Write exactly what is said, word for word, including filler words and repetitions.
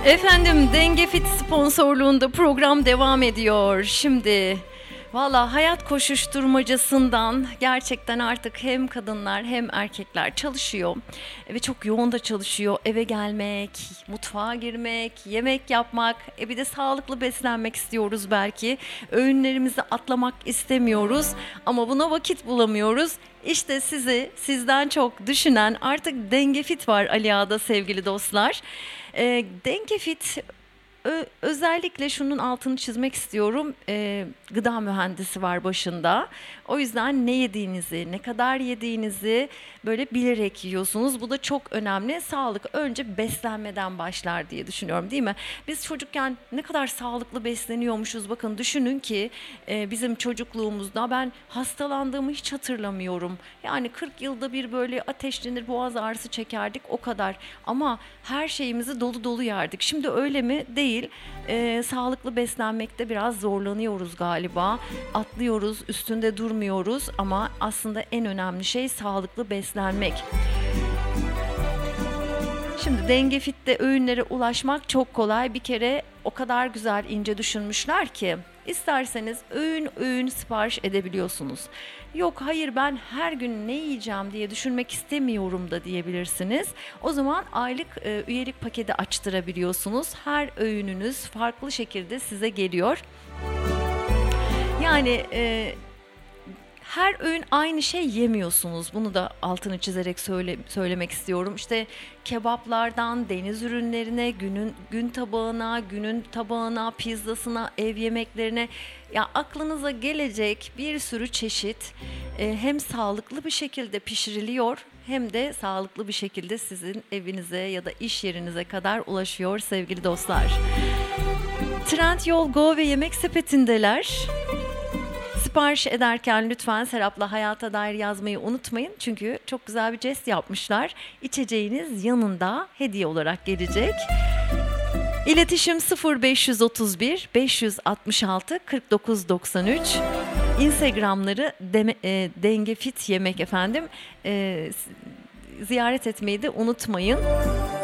Efendim, Denge Fit sponsorluğunda program devam ediyor. Şimdi valla hayat koşuşturmacasından gerçekten artık hem kadınlar hem erkekler çalışıyor ve çok yoğun da çalışıyor. Eve gelmek, mutfağa girmek, yemek yapmak, e bir de sağlıklı beslenmek istiyoruz belki. Öğünlerimizi atlamak istemiyoruz ama buna vakit bulamıyoruz. İşte sizi sizden çok düşünen artık Denge Fit var Ali Ağa'da sevgili dostlar. E, Denge Fit Ö- özellikle şunun altını çizmek istiyorum. Ee, gıda mühendisi var başında. O yüzden ne yediğinizi, ne kadar yediğinizi böyle bilerek yiyorsunuz. Bu da çok önemli. Sağlık önce beslenmeden başlar diye düşünüyorum, değil mi? Biz çocukken ne kadar sağlıklı besleniyormuşuz. Bakın düşünün ki e, bizim çocukluğumuzda ben hastalandığımı hiç hatırlamıyorum. Yani kırk yılda bir böyle ateşlenir, boğaz ağrısı çekerdik, o kadar. Ama her şeyimizi dolu dolu yerdik. Şimdi öyle mi? Değil. Ee, sağlıklı beslenmekte biraz zorlanıyoruz galiba. Atlıyoruz, üstünde durmuyoruz ama aslında en önemli şey sağlıklı beslenmek. Şimdi Denge Fit'te öğünlere ulaşmak çok kolay. Bir kere o kadar güzel ince düşünmüşler ki isterseniz öğün öğün sipariş edebiliyorsunuz. Yok hayır ben her gün ne yiyeceğim diye düşünmek istemiyorum da diyebilirsiniz. O zaman aylık e, üyelik paketi açtırabiliyorsunuz. Her öğününüz farklı şekilde size geliyor. Yani e, her öğün aynı şey yemiyorsunuz. Bunu da altını çizerek söyle, söylemek istiyorum. İşte kebaplardan deniz ürünlerine, günün gün tabağına, günün tabağına, pizzasına, ev yemeklerine, ya aklınıza gelecek bir sürü çeşit e, hem sağlıklı bir şekilde pişiriliyor hem de sağlıklı bir şekilde sizin evinize ya da iş yerinize kadar ulaşıyor sevgili dostlar. Trendyol, Go ve Yemek Sepeti'ndeler. Sipariş ederken lütfen Serap'la hayata dair yazmayı unutmayın. Çünkü çok güzel bir jest yapmışlar. İçeceğiniz yanında hediye olarak gelecek. İletişim sıfır beş otuz bir beş altı altı kırk dokuz doksan üç. Instagram'ları deme, e, Denge Fit Yemek efendim. E, ziyaret etmeyi de unutmayın.